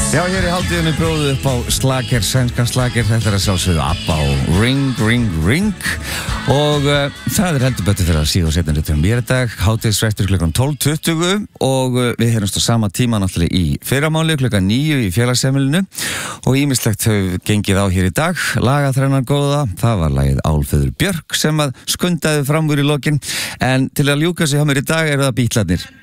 Já, hér í hátíðinu bjóðu upp á slager, sænskan slager, þetta að sjálfsögðu ABBA og Ring, Ring, Ring og það heldur betur fyrir að síða og setja rittum mér í dag, hátíðisfréttir klukkan 12:20 og við heyrumst á sama tíma náttúrulega í fyrramáli klukkan 9 í félagsheimilinu og ýmislegt hefur gengið á hér í dag, lagaþrennan góða, það var lagið Álföður Björk sem að skundaði fram úr í lokin en til að ljúka sig hjá mér í dag eru það Bítlarnir.